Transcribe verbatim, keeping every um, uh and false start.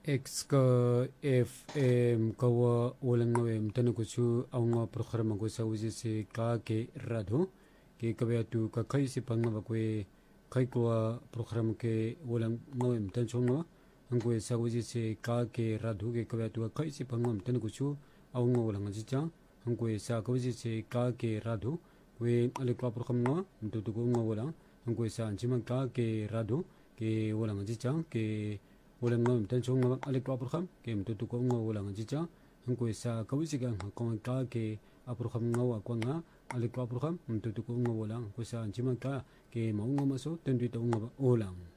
X ka F M kawa walang ngawem tanu kuchu awnga program ko sa uji se ka ke radho ke kabya tu ka khai se pangma bakwe khai ko program ke walang ngawem tan chonga angwe sa uji se ka ke radho ke kabya tu khai se pangma tanu kuchu awnga walang ji cha angwe sa ka uji se ka ke radho we ale ko program nga tu tu ko ngawala angwe sa anjima ka ke radho ke walang ji cha ke walang ngawem tan chonga ale ko program ke tu tu ko ngawala ji cha angwe sa ka uji ga ko ka ke program ngawa ko nga ale ko program tu tu ko ngawala ko sa anjima ka ke maunga maso tan tu tu ngawa olang